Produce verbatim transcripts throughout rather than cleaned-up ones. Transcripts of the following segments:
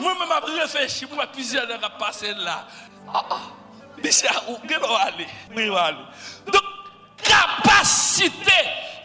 Moi-même, je réfléchis, moi, plusieurs heures à passer là. Ah, ah. Mais c'est à où que l'on va aller. Oui, on va aller. Donc, capacité,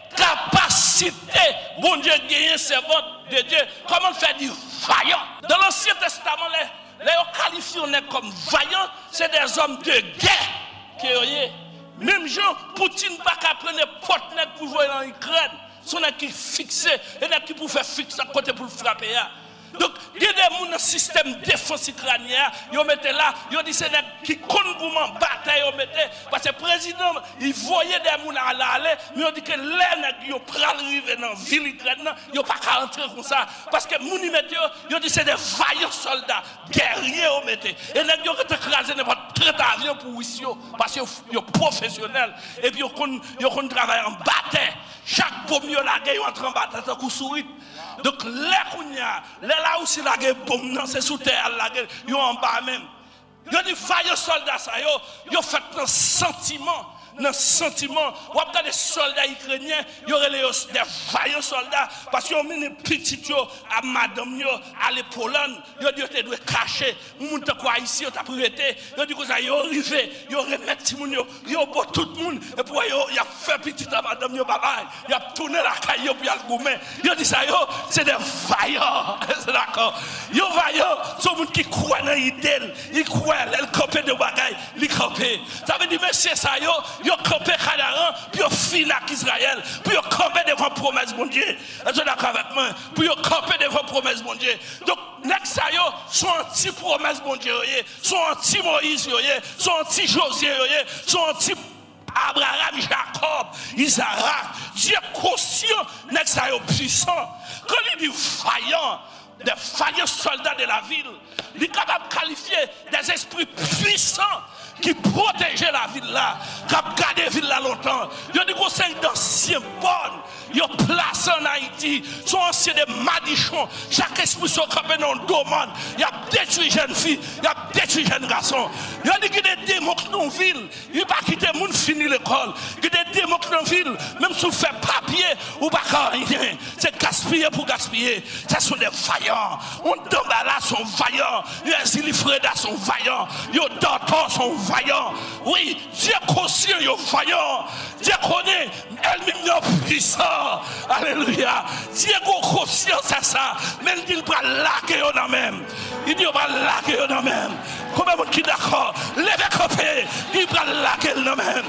capacité, bon Dieu, gagner servant de Dieu. Comment faire du vaillant? Dans l'Ancien Testament, les, les qualifiés comme vaillants, c'est des hommes de guerre. Qui est même Jean, Poutine n'a pas prendre n'importe qui pour voir en Ukraine. Son qui fixé, et qui pour faire fixer à côté pour le frapper. Donc, il y a des gens dans le système de défense ukrainien, ils mettent là, ils disent que c'est qui comptent pour en bataille, parce que le président, il voyait des gens à aller, mais ils disent que les gens qui arriver dans la ville ukrainienne, ils ne peuvent pas rentrer comme ça. Parce que les gens, ils disent que c'est des vaillants soldats, guerriers, et les gens qui écrasé n'importe quel avion pour ici, parce qu'ils sont professionnels, et puis ils travaillent en bataille. Chaque pommier là, ils entrent en bataille, c'est un coup souris. Donc, les kounya, les là aussi la guerre bombe, c'est sous terre la guerre, ils en bas même. Ils dit vaillants soldats ça, ils ont fait un sentiment, un sentiment. Ou après des soldats ukrainiens, ils auraient des vaillants soldats parce qu'ils ont mis des petits à madame à l'épaule, ils ont dit qu'ils doivent cacher. Ils ont dit quoi ici, ils ont prêté, ils ont dit qu'ils ont arrivé, ils ont remis petit monde, ils ont beau tout le monde, et puis ils ont fait petit à madame, ils ont tourné la caille, puis ils ont goumé. Ils ont dit ça, c'est des vaillants, c'est d'accord. Ils sont vaillants, c'est des gens qui croient dans l'idée, ils croient, ils campent de bagailles, ils campent. Ça veut dire, monsieur, ça, ils ont campé Canaan, puis ils ont fini avec Israël, puis ils ont campé devant la promesse de Dieu. Vous êtes d'accord avec moi? Puis ils ont campé devant la promesse de Dieu. Donc, next ça, sont anti-promesse de Dieu, sont anti-Moïse, sont anti-Josué, sont anti Abraham, Jacob, Isaac. Dieu conscient, next ça, puissant. Quand il dit vaillant, des vaillants soldats de la ville, il est capable de qualifier des esprits puissants qui protégeaient la ville là, qui ont gardé la ville là longtemps. Il y a des conseils d'anciens bonnes, ils ont placé en Haïti, sont anciens des madichons. Chaque esprit sont campés dans le domaine. Il y a détruit jeunes filles, il y a détruit jeunes garçons. Il y a des démons dans la ville, ils ne peuvent pas quitter le monde finir l'école. Il y a des démons dans la ville, même si vous faites papier, ou pas rien. C'est gaspiller pour gaspiller. Ce sont des vaillants. On Dambala sont vaillants. Les Zilifreda sont vaillants. Les Danton sont vaillants. Oui, Dieu conscient, ils sont vaillants. Dieu connaît, elle-même puissant. Alléluia. Dieu conscient, c'est ça. Mais il dit qu'il va laquer dans même. Il dit qu'il va laquer dans même. Comment est-ce qu'il est d'accord? Levez copé, il va laquer dans même.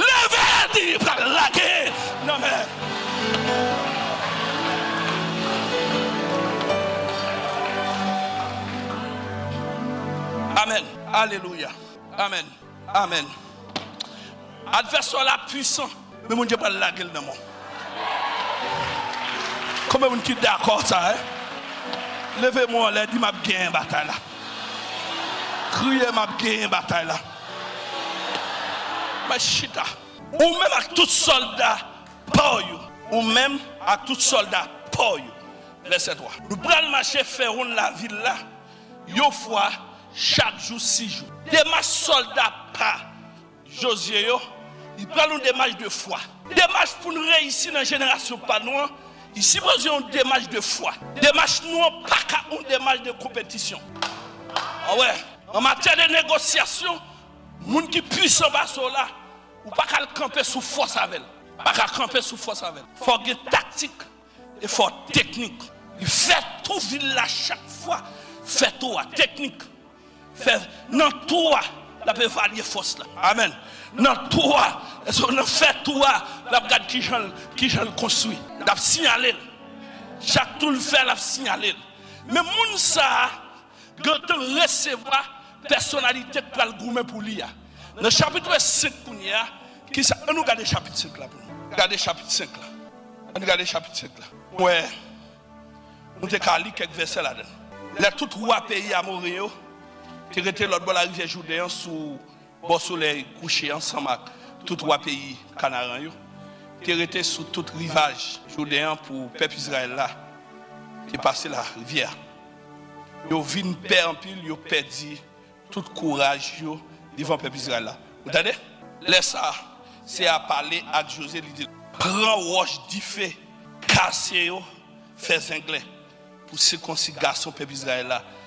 Levez, il va laquer dans même. Amen. Alléluia. Amen. Amen. Adversaire la puissant, mais mon Dieu pas la gueule dans moi. Comment vous êtes d'accord ça, hein? Levez-moi là, dis m'a gagné une bataille là. Criez m'a gagné une bataille là. Mais chita. Ou même à tout soldat, pour you. Ou même à tout soldat, pour you. Laissez-toi. Nous prenons marcher faire la ville là. Une fois chaque jour, six jours. Des marches soldats pas Josué, ils prennent des marches de foi. Des marches pour nous réussir dans la génération pas noire. Ici, nous avons des marches de foi. Des marches noires, pas qu'à des marches de compétition. Ah ouais, en matière de négociation, les gens qui puissent en bas là, ou pas qu'à camper sous force avec elle. Pas qu'à camper sous force avec elle. Il faut avoir tactique et il faut technique. Il fait tout ville là chaque fois. Fait tout à technique. Fait non tout la peut varier force là. Amen. Non tout on fait tout la regarde qui j'en qui j'en construit. L'a signaler. Chaque tout le fait l'a signaler. Mais moun ça quand on recevoir personnalité pour le gourmet pour lui. Le chapitre cinq pour nous qui ça on nous regarde chapitre cinq là pour nous. Regardez chapitre cinq là. On regarde chapitre cinq là. Ouais. Nous te cali quelques versets là-dedans. Les tout trois pays amorés qui étaient l'autre bord de la rivière Jourdain sous le soleil couché ensemble avec tous trois pays canariens qui étaient sous tout rivage Jourdain pour le peuple Israël là qui passait la rivière. Ils ont vu une paix en pile, ils ont perdu tout courage devant le peuple Israël là. Vous entendez? Laisse ça, c'est à parler à José, il dit prends roche d'Ifé, cassez-yo, fais anglais pour circoncire garçon peuple Israël là.